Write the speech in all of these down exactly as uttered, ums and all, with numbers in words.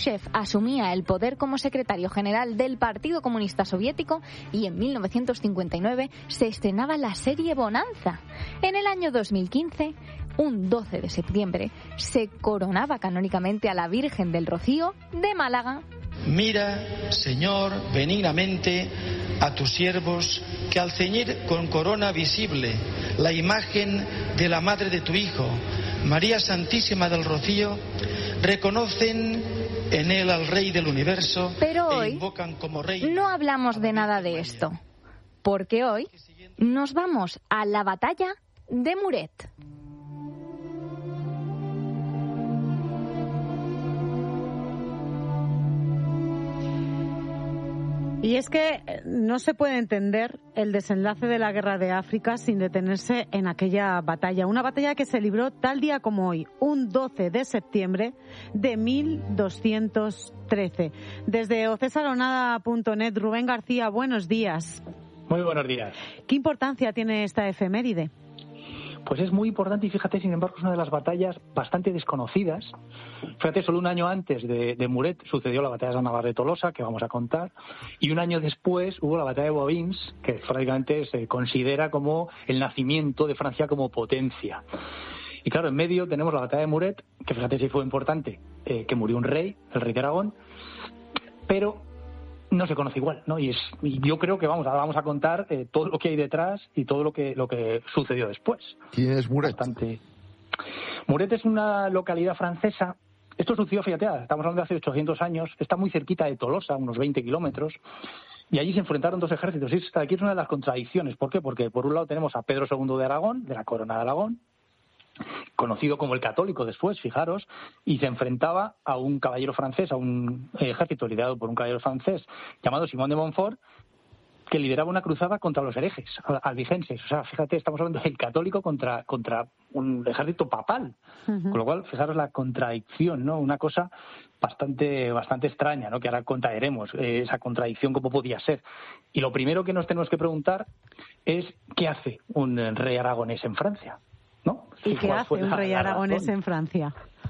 Khrushchev asumía el poder como secretario general del Partido Comunista Soviético y en mil novecientos cincuenta y nueve se estrenaba la serie Bonanza. En el año dos mil quince, un doce de septiembre, se coronaba canónicamente a la Virgen del Rocío de Málaga. Mira, Señor, benignamente a tus siervos, que al ceñir con corona visible la imagen de la Madre de tu Hijo, María Santísima del Rocío, reconocen en él al Rey del Universo. Pero e hoy invocan como rey no hablamos de nada de esto, porque hoy nos vamos a la batalla de Muret. Y es que no se puede entender el desenlace de la guerra de África sin detenerse en aquella batalla. Una batalla que se libró tal día como hoy, un doce de septiembre de mil doscientos trece. Desde ocesaronada punto net, Rubén García, buenos días. Muy buenos días. ¿Qué importancia tiene esta efeméride? Pues es muy importante y fíjate, sin embargo, es una de las batallas bastante desconocidas. Fíjate, solo un año antes de, de Muret sucedió la batalla de Navarre de Tolosa, que vamos a contar, y un año después hubo la batalla de Boivines, que prácticamente se considera como el nacimiento de Francia como potencia. Y claro, en medio tenemos la batalla de Muret, que fíjate si fue importante, eh, que murió un rey, el rey de Aragón, pero no se conoce igual, ¿no? Y, es, y yo creo que vamos, ahora vamos a contar eh, todo lo que hay detrás y todo lo que lo que sucedió después. ¿Quién es Muret? Bastante. Muret es una localidad francesa. Esto sucedió, fíjate, estamos hablando de hace ochocientos años. Está muy cerquita de Tolosa, unos veinte kilómetros. Y allí se enfrentaron dos ejércitos. Y esta aquí es una de las contradicciones. ¿Por qué? Porque por un lado tenemos a Pedro segundo de Aragón, de la Corona de Aragón, conocido como el Católico después, fijaros, y se enfrentaba a un caballero francés, a un ejército liderado por un caballero francés llamado Simón de Montfort, que lideraba una cruzada contra los herejes albigenses. O sea, fíjate, estamos hablando del Católico contra contra un ejército papal. Uh-huh. Con lo cual, fijaros la contradicción, ¿no? Una cosa bastante bastante extraña, ¿no? Que ahora contaremos eh, esa contradicción cómo podía ser. Y lo primero que nos tenemos que preguntar es ¿qué hace un rey aragonés en Francia? ¿No? ¿Y qué hace un rey aragonés en Francia?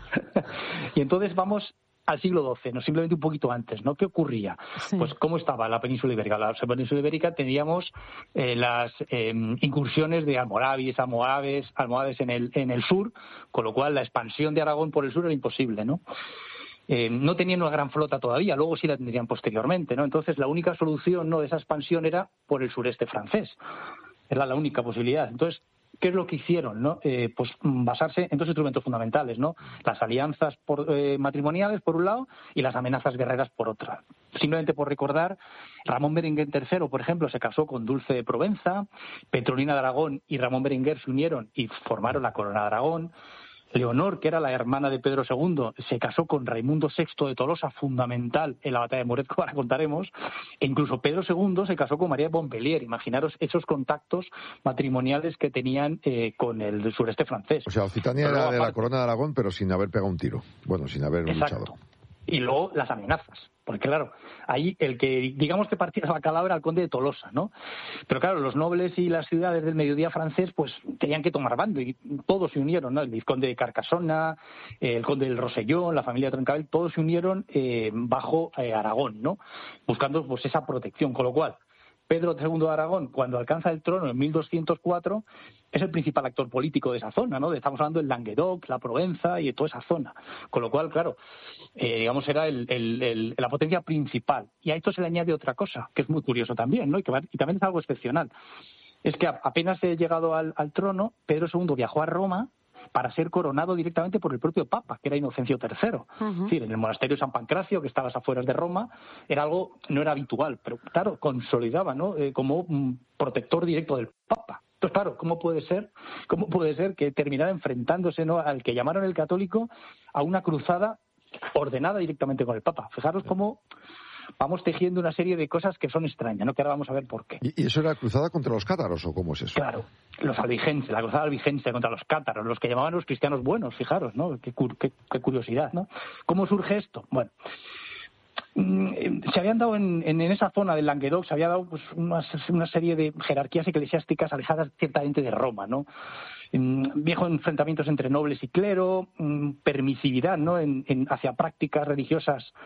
Y entonces vamos al siglo doce, no simplemente un poquito antes, ¿no? ¿Qué ocurría? Sí. Pues cómo estaba la península ibérica. La península ibérica teníamos eh, las eh, incursiones de almorávides, almohades, almohades en el en el sur, con lo cual la expansión de Aragón por el sur era imposible, ¿no? Eh, no tenían una gran flota todavía, luego sí la tendrían posteriormente, ¿no? Entonces la única solución, ¿no?, de esa expansión era por el sureste francés. Era la única posibilidad. Entonces, ¿qué es lo que hicieron? ¿No? Eh, pues basarse en dos instrumentos fundamentales, ¿no? Las alianzas por, eh, matrimoniales, por un lado, y las amenazas guerreras, por otra. Simplemente por recordar, Ramón Berenguer tercero, por ejemplo, se casó con Dulce de Provenza, Petronila de Aragón y Ramón Berenguer se unieron y formaron la Corona de Aragón. Leonor, que era la hermana de Pedro segundo, se casó con Raimundo sexto de Tolosa, fundamental en la batalla de Muret, que ahora contaremos, e incluso Pedro segundo se casó con María de Montpellier. Imaginaros esos contactos matrimoniales que tenían eh, con el sureste francés. O sea, Occitania pero era luego, de la Corona de Aragón, pero sin haber pegado un tiro. Bueno, sin haber exacto. luchado. Y luego las amenazas, porque claro, ahí el que, digamos que partía la bacalao era el conde de Tolosa, ¿no? Pero claro, los nobles y las ciudades del mediodía francés, pues tenían que tomar bando y todos se unieron, ¿no? El vizconde de Carcasona, el conde del Rosellón, la familia Troncabel, todos se unieron eh, bajo eh, Aragón, ¿no? Buscando pues esa protección, con lo cual Pedro segundo de Aragón, cuando alcanza el trono en mil doscientos cuatro, es el principal actor político de esa zona, ¿no? Estamos hablando del Languedoc, la Provenza y de toda esa zona. Con lo cual, claro, eh, digamos, era el, el, el, la potencia principal. Y a esto se le añade otra cosa, que es muy curioso también, ¿no? Y, que va, y también es algo excepcional. Es que apenas he llegado al, al trono, Pedro segundo viajó a Roma para ser coronado directamente por el propio Papa, que era Inocencio tercero. Uh-huh. Es decir, en el monasterio de San Pancracio, que estaba a las afueras de Roma, era algo, no era habitual, pero claro, consolidaba, ¿no?, eh, como un protector directo del Papa. Entonces, claro, ¿cómo puede ser, cómo puede ser que terminara enfrentándose, ¿no?, al que llamaron el católico, a una cruzada ordenada directamente con el Papa? Fijaros cómo vamos tejiendo una serie de cosas que son extrañas, ¿no?, que ahora vamos a ver por qué. ¿Y eso era cruzada contra los cátaros o cómo es eso? Claro, los albigenses, la cruzada albigense contra los cátaros, los que llamaban los cristianos buenos, fijaros, ¿no? Qué, qué, qué curiosidad, ¿no? ¿Cómo surge esto? Bueno, se habían dado en, en, en esa zona del Languedoc, se había dado pues una, una serie de jerarquías eclesiásticas alejadas ciertamente de Roma, ¿no? Viejos enfrentamientos entre nobles y clero, permisividad, ¿no?, en, en, hacia prácticas religiosas